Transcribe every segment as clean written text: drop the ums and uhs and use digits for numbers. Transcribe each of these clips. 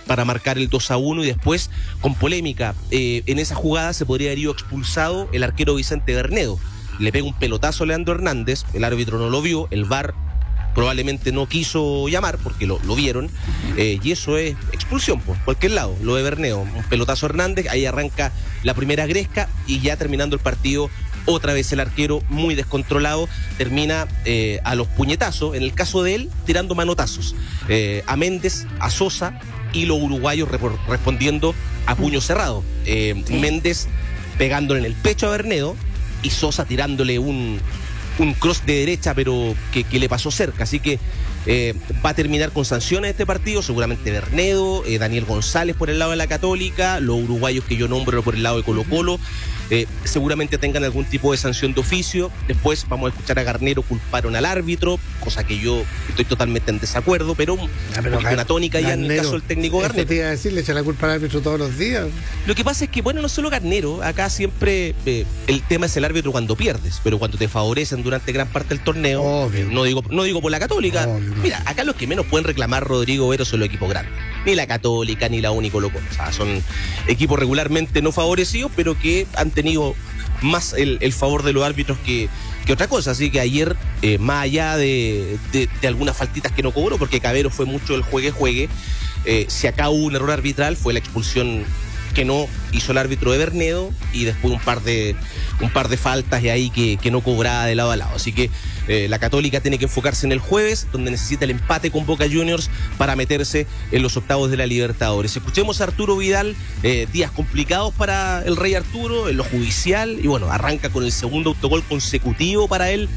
para marcar el 2-1 y después, con polémica, en esa jugada se podría haber ido expulsado el arquero Vicente Bernedo. Le pega un pelotazo a Leandro Hernández, el árbitro no lo vio, el VAR probablemente no quiso llamar porque lo vieron, y eso es expulsión por cualquier lado. Lo de Bernedo, un pelotazo a Hernández, ahí arranca la primera gresca y ya terminando el partido, otra vez el arquero muy descontrolado, termina a los puñetazos, en el caso de él, tirando manotazos a Méndez, a Sosa y los uruguayos respondiendo a puño cerrado. Méndez pegándole en el pecho a Bernedo y Sosa tirándole un cross de derecha, pero que le pasó cerca. Así que va a terminar con sanciones este partido, seguramente Bernedo, Daniel González por el lado de la Católica, los uruguayos que yo nombro por el lado de Colo-Colo, seguramente tengan algún tipo de sanción de oficio. Después vamos a escuchar a Garnero, culparon al árbitro, cosa que yo estoy totalmente en desacuerdo, pero una tónica ya en el caso del técnico Garnero. Te iba a decir, le echa la culpa al árbitro todos los días. Lo que pasa es que, bueno, no solo Garnero, acá siempre el tema es el árbitro cuando pierdes, pero cuando te favorecen durante gran parte del torneo, no digo por la Católica. Mira, acá los que menos pueden reclamar Rodrigo Vero son los equipos grandes. Ni la Católica, ni la Uni Colo-Colo. O sea, son equipos regularmente no favorecidos, pero que han tenido más el favor de los árbitros que otra cosa. Así que ayer, más allá de algunas faltitas que no cobró, porque Cabero fue mucho el juegue, si acá hubo un error arbitral, fue la expulsión que no hizo el árbitro de Bernedo y después un par de faltas y ahí que no cobraba de lado a lado. Así que la Católica tiene que enfocarse en el jueves, donde necesita el empate con Boca Juniors para meterse en los octavos de la Libertadores. Escuchemos a Arturo Vidal, días complicados para el Rey Arturo en lo judicial, y bueno, arranca con el segundo autogol consecutivo para él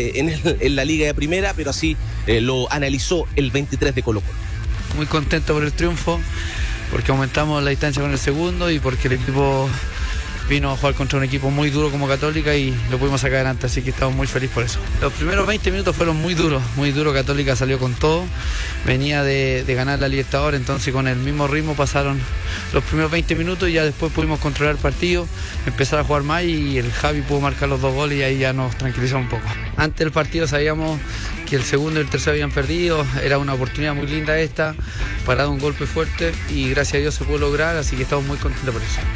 en la Liga de Primera, pero así lo analizó el 23 de Colo-Colo. Muy contento por el triunfo, porque aumentamos la distancia con el segundo y porque el equipo vino a jugar contra un equipo muy duro como Católica y lo pudimos sacar adelante, así que estamos muy felices por eso. Los primeros 20 minutos fueron muy duros. Católica salió con todo, venía de ganar la Libertadores, entonces con el mismo ritmo pasaron los primeros 20 minutos y ya después pudimos controlar el partido, empezar a jugar más y el Javi pudo marcar los 2 goles y ahí ya nos tranquilizó un poco. Antes del partido sabíamos que el segundo y el tercero habían perdido, era una oportunidad muy linda esta, para dar un golpe fuerte y gracias a Dios se pudo lograr, así que estamos muy contentos por eso.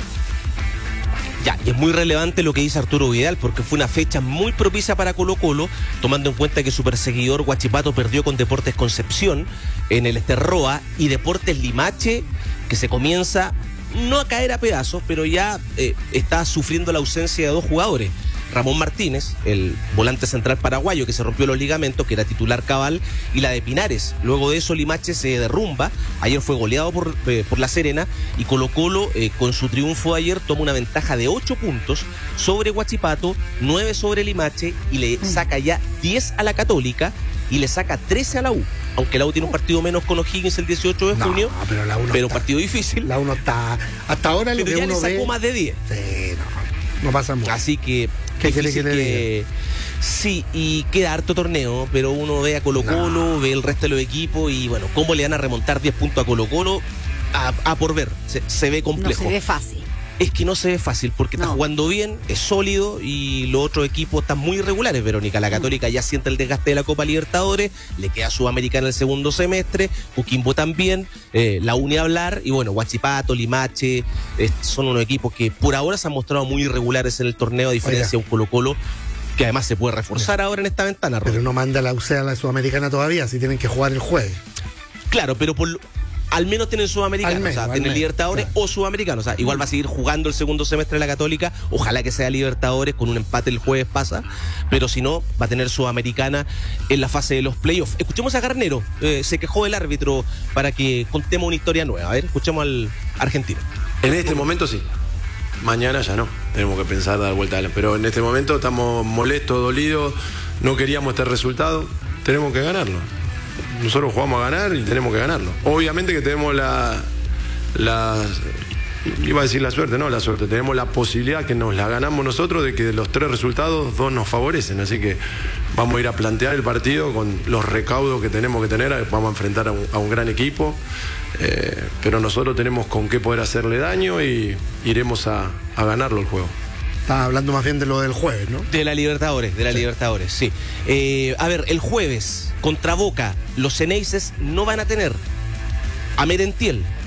Ya, y es muy relevante lo que dice Arturo Vidal, porque fue una fecha muy propicia para Colo-Colo, tomando en cuenta que su perseguidor Huachipato perdió con Deportes Concepción en el Esterroa, y Deportes Limache, que se comienza no a caer a pedazos, pero ya está sufriendo la ausencia de 2 jugadores. Ramón Martínez, el volante central paraguayo que se rompió los ligamentos, que era titular cabal, y la de Pinares. Luego de eso Limache se derrumba, ayer fue goleado por La Serena, y Colo-Colo con su triunfo ayer toma una ventaja de 8 puntos sobre Huachipato, 9 sobre Limache, y le saca ya 10 a la Católica y le saca 13 a la U. Aunque la U tiene un partido menos con O'Higgins el 18 de junio, pero un partido difícil. La U no está, hasta ahora lo pero que ya uno le sacó ve, más de 10. Sí, no pasa mucho. Así que ¿qué quiere que le diga? Sí, y queda harto torneo, pero uno ve a Colo-Colo, ve el resto de los equipos y bueno, cómo le van a remontar 10 puntos a Colo-Colo, a por ver, se ve complejo. No se ve fácil. Es que no se ve fácil porque está jugando bien, es sólido y los otros equipos están muy irregulares, Verónica. La Católica ya siente el desgaste de la Copa Libertadores, le queda Sudamericana el segundo semestre, Coquimbo también, la Uni a hablar, y bueno, Huachipato, Limache, son unos equipos que por ahora se han mostrado muy irregulares en el torneo, a diferencia de un Colo-Colo que además se puede reforzar ahora en esta ventana. Pero no manda la UCE a la Sudamericana todavía, si tienen que jugar el jueves. Claro, pero al menos tienen Sudamericano, o sea, tienen Libertadores o Sudamericano, o sea, igual va a seguir jugando el segundo semestre de la Católica, ojalá que sea Libertadores, con un empate el jueves pasa, pero si no, va a tener Sudamericana en la fase de los playoffs. Escuchemos a Garnero, se quejó del árbitro para que contemos una historia nueva. A ver, escuchemos al argentino. En este momento sí, mañana ya no, tenemos que pensar dar vuelta, pero en este momento estamos molestos, dolidos, no queríamos este resultado, tenemos que ganarlo. Nosotros jugamos a ganar y tenemos que ganarlo. Obviamente que tenemos iba a decir la suerte, no la suerte, tenemos la posibilidad que nos la ganamos nosotros de que de los 3 resultados 2 nos favorecen, así que vamos a ir a plantear el partido con los recaudos que tenemos que tener, vamos a enfrentar a un gran equipo, pero nosotros tenemos con qué poder hacerle daño y iremos a ganarlo el juego. Estaba hablando más bien de lo del jueves, ¿no? De la Libertadores, Libertadores, sí. A ver, el jueves, contra Boca, los Ceneices no van a tener a Merentiel,